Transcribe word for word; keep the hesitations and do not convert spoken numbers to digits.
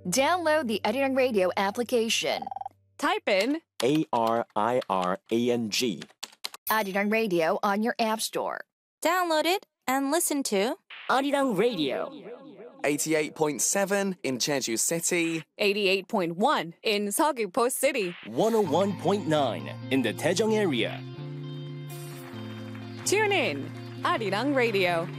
Download the Arirang Radio application. Type in A R I R A N G. Arirang Radio on your App Store. Download it and listen to Arirang Radio. eighty-eight point seven in Jeju City. eighty-eight point one in Seogwipo City. one oh one point nine in the Daejeong area. Tune in, Arirang Radio.